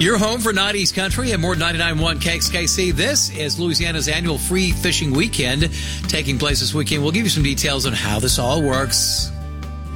Your home for 90s country and more 99.1 KXKC. This is Louisiana's annual free fishing weekend taking place this weekend. We'll give you some details on how this all works.